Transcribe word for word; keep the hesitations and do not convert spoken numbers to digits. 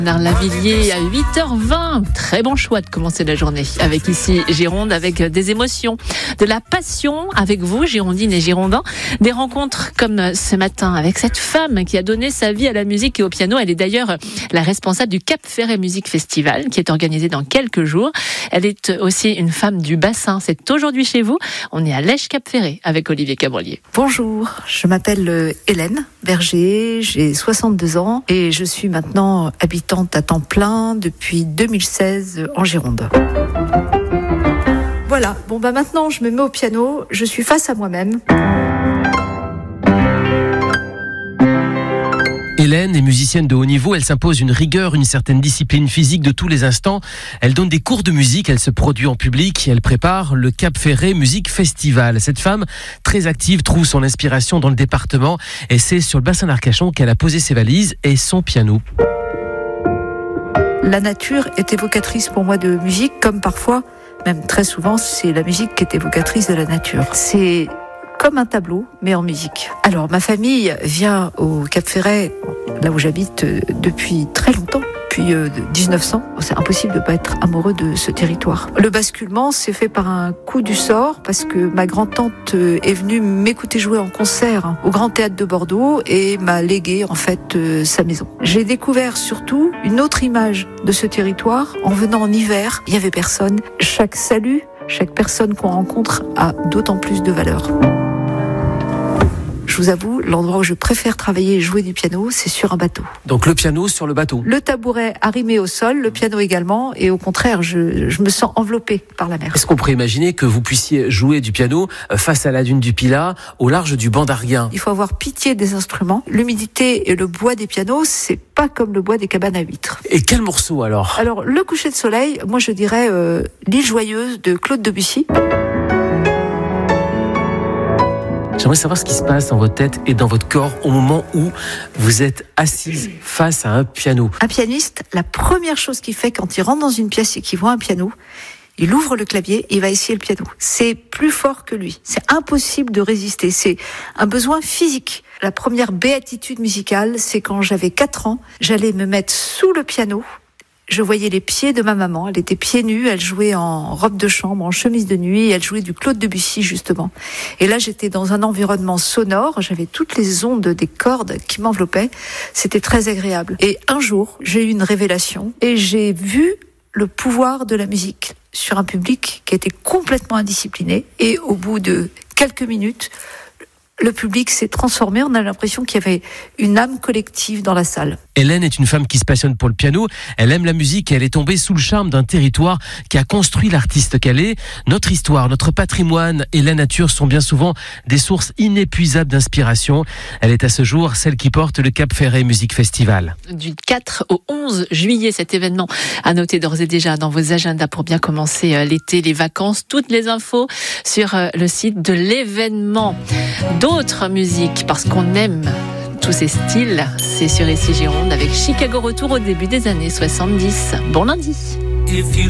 Bernard Lavilliers à huit heures vingt. Très bon choix de commencer la journée avec ici Gironde, avec des émotions, de la passion avec vous, Girondines et Girondins. Des rencontres comme ce matin avec cette femme qui a donné sa vie à la musique et au piano. Elle est d'ailleurs la responsable du Cap Ferret Musique Festival qui est organisé dans quelques jours. Elle est aussi une femme du bassin. C'est aujourd'hui chez vous. On est à Lèche Cap Ferret avec Olivier Cabrelier. Bonjour, je m'appelle Hélène Berger, j'ai soixante-deux ans et je suis maintenant habitante à temps plein depuis deux mille seize en Gironde. Voilà, bon bah maintenant je me mets au piano, je suis face à moi-même. Hélène est musicienne de haut niveau, elle s'impose une rigueur, une certaine discipline physique de tous les instants. Elle donne des cours de musique, elle se produit en public, elle prépare le Cap Ferret Musique Festival. Cette femme, très active, trouve son inspiration dans le département et c'est sur le bassin d'Arcachon qu'elle a posé ses valises et son piano. La nature est évocatrice pour moi de musique, comme parfois, même très souvent, c'est la musique qui est évocatrice de la nature. C'est comme un tableau, mais en musique. Alors, ma famille vient au Cap Ferret, là où j'habite depuis très longtemps, depuis dix-neuf cents. C'est impossible de ne pas être amoureux de ce territoire. Le basculement s'est fait par un coup du sort, parce que ma grand-tante est venue m'écouter jouer en concert au Grand Théâtre de Bordeaux et m'a légué en fait sa maison. J'ai découvert surtout une autre image de ce territoire en venant en hiver. Il n'y avait personne. Chaque salut, chaque personne qu'on rencontre a d'autant plus de valeur. Je vous avoue, l'endroit où je préfère travailler et jouer du piano, c'est sur un bateau. Donc le piano sur le bateau. Le tabouret arrimé au sol, le piano également, et au contraire, je, je me sens enveloppée par la mer. Est-ce qu'on pourrait imaginer que vous puissiez jouer du piano face à la dune du Pilat, au large du banc d'Arguin ? Il faut avoir pitié des instruments. L'humidité et le bois des pianos, c'est pas comme le bois des cabanes à huîtres. Et quel morceau alors ? Alors, le coucher de soleil, moi je dirais euh, L'île joyeuse de Claude Debussy. J'aimerais savoir ce qui se passe dans votre tête et dans votre corps au moment où vous êtes assise face à un piano. Un pianiste, la première chose qu'il fait quand il rentre dans une pièce et qu'il voit un piano, il ouvre le clavier et il va essayer le piano. C'est plus fort que lui. C'est impossible de résister. C'est un besoin physique. La première béatitude musicale, c'est quand j'avais quatre ans, j'allais me mettre sous le piano. Je voyais les pieds de ma maman, elle était pieds nus, elle jouait en robe de chambre, en chemise de nuit, elle jouait du Claude Debussy justement. Et là j'étais dans un environnement sonore, j'avais toutes les ondes des cordes qui m'enveloppaient, c'était très agréable. Et un jour, j'ai eu une révélation et j'ai vu le pouvoir de la musique sur un public qui était complètement indiscipliné. Et au bout de quelques minutes, le public s'est transformé, on a l'impression qu'il y avait une âme collective dans la salle. Hélène est une femme qui se passionne pour le piano, elle aime la musique et elle est tombée sous le charme d'un territoire qui a construit l'artiste qu'elle est. Notre histoire, notre patrimoine et la nature sont bien souvent des sources inépuisables d'inspiration. Elle est à ce jour celle qui porte le Cap Ferret Musique Festival. Du quatre au onze juillet, cet événement à noter d'ores et déjà dans vos agendas pour bien commencer l'été, les vacances, toutes les infos sur le site de l'événement. D'autres musiques, parce qu'on aime tous ces styles, c'est sur ici Gironde avec Chicago Retour au début des années soixante-dix. Bon lundi.